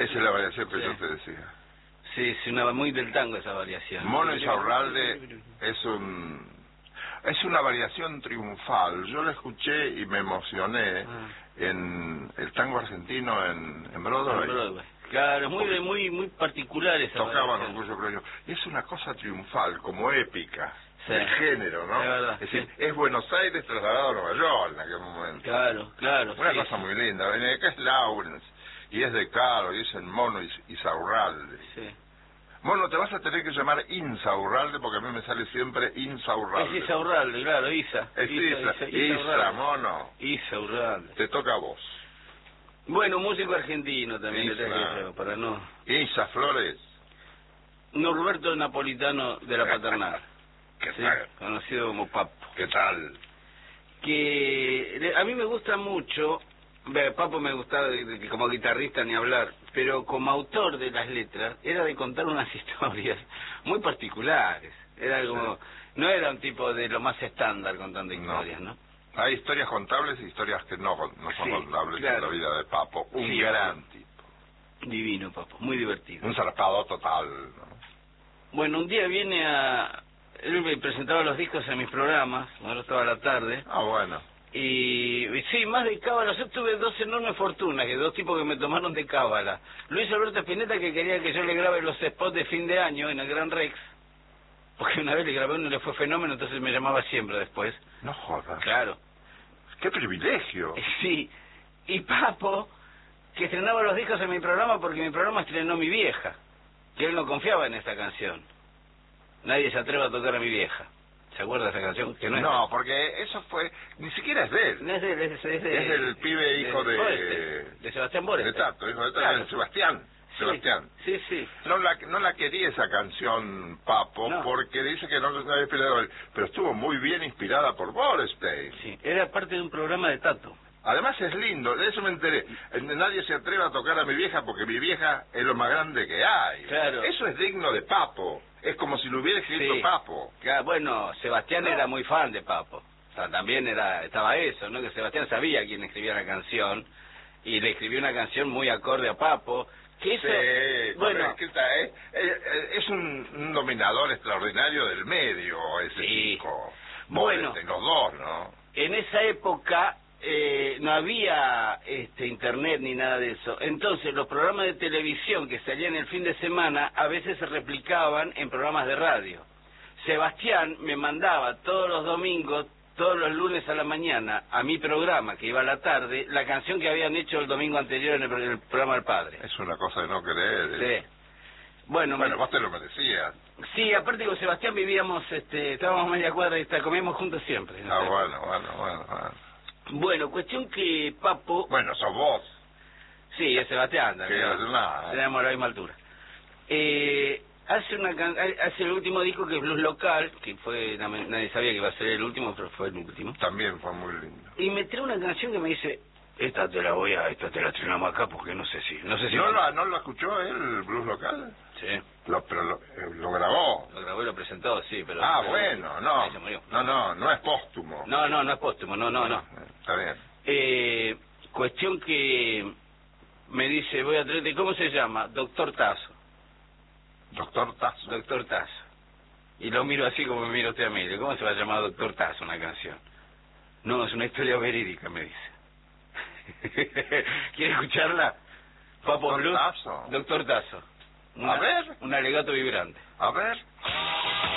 Esa es la variación que Sí. yo te decía. Sí, es una muy del tango esa variación. Mono Insaurralde es una variación triunfal. Yo la escuché y me emocioné en el tango argentino en Broadway. Broadway. Claro, muy particular esa Tocaban variación. Orgullo Criollo. Y es una cosa triunfal, como épica, Sí. del género, ¿no? Es verdad, Es decir, sí. es Buenos Aires trasladado a Nueva York en aquel momento. Claro. Una sí, cosa sí. muy linda. Ven, acá es Lawrence, y es de Caro, y es el Mono Insaurralde. Sí. Mono, te vas a tener que llamar Insaurralde porque a mí me sale siempre Insaurralde. Es Insaurralde, claro, Isa. Es Isa, Mono. Insaurralde. Te toca a vos. Bueno, músico argentino también le tengo que Isa. decir, para no... Isa Flores. Norberto Napolitano de la Paternal. ¿Qué Sí, tal? conocido como Papo. ¿Qué tal? Que a mí me gusta mucho, Papo me gustaba como guitarrista ni hablar, pero como autor de las letras era de contar unas historias muy particulares. Era como, no era un tipo de lo más estándar contando historias, ¿no? Hay historias contables y historias que no son Sí, contables claro. en la vida de Papo. Un Sí, gran tipo. Divino, Papo, muy divertido. Un zarpado total, ¿no? Bueno, un día viene a... Él me presentaba los discos en mis programas, cuando estaba a la tarde. Ah, bueno. Y sí, más de cábala. Yo tuve dos enormes fortunas, que dos tipos que me tomaron de cábala. Luis Alberto Spinetta, que quería que yo le grabe los spots de fin de año en el Gran Rex, porque una vez le grabé uno y le fue fenómeno, entonces me llamaba siempre después. No jodas. Claro. ¡Qué privilegio! Sí. Y Papo, que estrenaba los discos en mi programa porque mi programa estrenó Mi Vieja, que él no confiaba en esta canción. Nadie se atreve a tocar a mi vieja. ¿Se acuerda de esa canción? Que no, No, porque eso fue... Ni siquiera es de él. no es de él, es del pibe hijo de Sebastián Borges. De Tato, hijo de Tato, Claro. de Sebastián. Sí, Sebastián. Sí. No la quería esa canción, Papo, No. porque dice que no la había inspirado él, pero estuvo muy bien inspirada por Bernstein. Sí, era parte de un programa de Tato. Además es lindo, de eso me enteré. Nadie se atreve a tocar a mi vieja porque mi vieja es lo más grande que hay. Claro. Eso es digno de Papo. Es como si lo hubiera escrito Sí. Papo. Claro, bueno, Sebastián era muy fan de Papo. O sea, también estaba eso, ¿no? Que Sebastián sabía quién escribía la canción y le escribió una canción muy acorde a Papo. Que eso, Sí, bueno, es un dominador extraordinario del medio, ese Sí. chico. Bueno. Los dos, ¿no? en esa época no había internet ni nada de eso. Entonces los programas de televisión que salían el fin de semana a veces se replicaban en programas de radio. Sebastián me mandaba todos los domingos, todos los lunes a la mañana, a mi programa, que iba a la tarde, la canción que habían hecho el domingo anterior en el programa del padre. Es una cosa de no creer. Sí. Bueno, Vos te lo merecías. sí, aparte con Sebastián vivíamos, estábamos a media cuadra y comíamos juntos siempre. Ah, bueno. Bueno, cuestión que Papo... Bueno, sos vos. Sí, es Sebastián también. Que es nada. Tenemos la misma altura. Hace el último disco que es Blues Local, que fue, nadie sabía que iba a ser el último, pero fue el último. También fue muy lindo. Y me trae una canción que me dice, esta te la estrenamos acá porque no sé si... ¿No lo escuchó él, el blues local? Sí. Pero lo grabó. Lo grabó y lo presentó, sí, pero... Bueno, Ahí se murió. no es póstumo. No es póstumo, no. Está bien. Cuestión que me dice, voy a traerte, ¿cómo se llama? Doctor Tazo. Doctor Tazo. Doctor Tazo. Y lo miro así como me mira usted a mí. Digo, ¿cómo se va a llamar Doctor Tazo una canción? No, es una historia verídica, me dice. ¿Quiere escucharla? Papo Doctor Blues. Tazo. Doctor Tazo. A ver. Un alegato vibrante. A ver.